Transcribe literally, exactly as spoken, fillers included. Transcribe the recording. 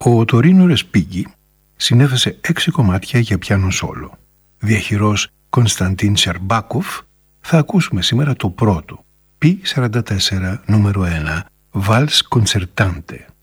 Ο Τωρίνο Ρεσπίγκι συνέθεσε έξι κομμάτια για πιάνο σόλο. Διαχειρός Κωνσταντίν Σερμπάκοφ, θα ακούσουμε σήμερα το πρώτο, πι σαράντα τέσσερα νούμερο ένα, Βάλς Κοντσερτάντε.